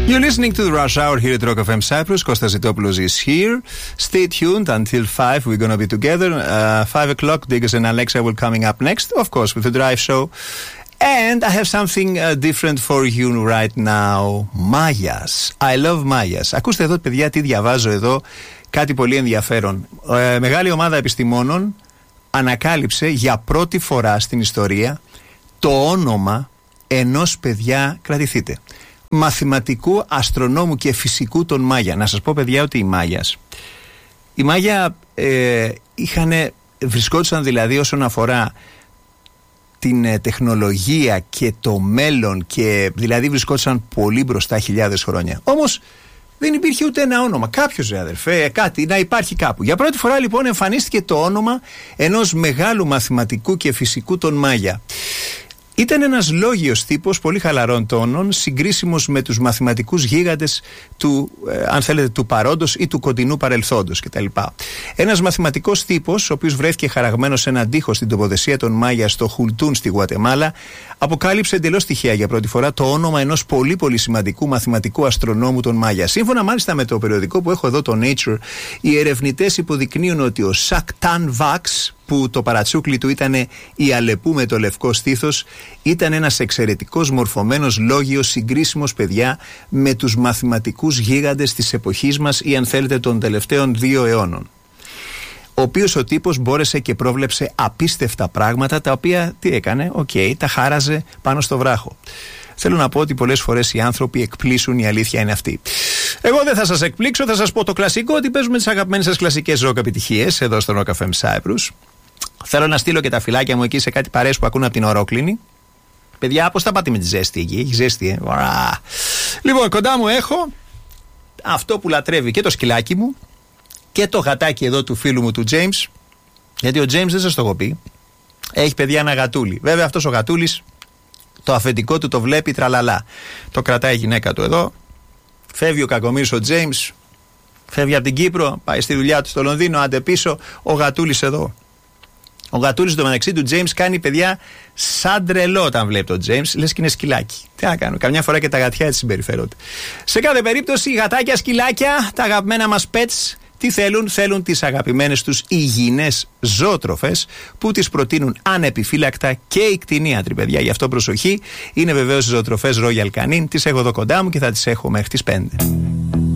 You're listening to the Rush Hour here at Rock FM Cyprus. Kostas Zitopoulos is here. Stay tuned until 5. We're going to be together. 5 o'clock, Diggers and Alexa will coming up next, of course, with the Drive Show. And I have something different for you right now. Mayas. I love Mayas. Ακούστε εδώ, παιδιά, τι διαβάζω εδώ. Κάτι πολύ ενδιαφέρον. Μεγάλη ομάδα επιστημόνων ανακάλυψε για πρώτη φορά στην ιστορία το όνομα ενός, παιδιά, κρατηθείτε, μαθηματικού, αστρονόμου και φυσικού των Μάγια. Να σας πω, παιδιά, ότι οι Μάγια βρισκόντουσαν δηλαδή όσον αφορά την τεχνολογία και το μέλλον, και δηλαδή βρισκόντουσαν πολύ μπροστά, χιλιάδες χρόνια. Όμως δεν υπήρχε ούτε ένα όνομα. Κάποιος, ρε αδερφέ, κάτι να υπάρχει κάπου. Για πρώτη φορά λοιπόν εμφανίστηκε το όνομα ενός μεγάλου μαθηματικού και φυσικού των Μάγια. Ήταν ένας λόγιος τύπος πολύ χαλαρών τόνων, συγκρίσιμος με τους μαθηματικούς γίγαντες του, αν θέλετε, του παρόντος ή του κοντινού παρελθόντος κτλ. Ένας μαθηματικός τύπος, ο οποίος βρέθηκε χαραγμένος σε έναν τοίχο στην τοποθεσία των Μάγια στο Χουλτούν στη Γουατεμάλα, αποκάλυψε εντελώς τυχαία για πρώτη φορά το όνομα ενός πολύ πολύ σημαντικού μαθηματικού αστρονόμου των Μάγια. Σύμφωνα μάλιστα με το περιοδικό που έχω εδώ, το Nature, οι ερευνητές υποδεικνύουν ότι ο Σακτάν Βάξ, που το παρατσούκλι του ήταν η Αλεπού με το λευκό στήθος, ήταν ένας εξαιρετικός μορφωμένος λόγιος, συγκρίσιμος, παιδιά, με τους μαθηματικούς γίγαντες της εποχής μας, ή αν θέλετε των τελευταίων 2 αιώνων. Ο οποίος ο τύπος μπόρεσε και πρόβλεψε απίστευτα πράγματα, τα οποία τι έκανε, τα χάραζε πάνω στο βράχο. Θέλω να πω ότι πολλές φορές οι άνθρωποι εκπλήσουν, η αλήθεια είναι αυτή. Εγώ δεν θα σας εκπλήξω, θα σας πω το κλασικό, ότι παίζουμε τις αγαπημένες σας κλασικές ροκ επιτυχίες εδώ στο Rock FM Cyprus. Θέλω να στείλω και τα φυλάκια μου εκεί σε κάτι παρέες που ακούν από την Ορόκληνη. Παιδιά, πώς θα πάτε με τη ζέστη εκεί? Έχει ζέστη, Λοιπόν, κοντά μου έχω αυτό που λατρεύει και το σκυλάκι μου και το γατάκι εδώ του φίλου μου του James. Γιατί ο James, δεν σας το έχω πει, έχει, παιδιά, ένα γατούλι. Βέβαια αυτός ο γατούλης, το αφεντικό του το βλέπει τραλαλά. Το κρατάει η γυναίκα του εδώ. Φεύγει ο κακομοίρης ο James, φεύγει από την Κύπρο, πάει στη δουλειά του στο Λονδίνο, άντε πίσω, ο γατούλης εδώ. Ο γατούλης στο μεταξύ του James κάνει, παιδιά, σαν τρελό όταν βλέπει τον James, λες και είναι σκυλάκι. Τι να κάνω, καμιά φορά και τα γατιά έτσι συμπεριφέρονται. Σε κάθε περίπτωση, γατάκια, σκυλάκια, τα αγαπημένα μας pets, τι θέλουν? Θέλουν τις αγαπημένες τους υγιεινές ζωοτροφές που τις προτείνουν ανεπιφύλακτα και οι κτηνίατροι, παιδιά. Γι' αυτό προσοχή, είναι βεβαίως οι ζωοτροφές Royal Canin, τις έχω εδώ κοντά μου και θα τις έχω μέχρι τις 5.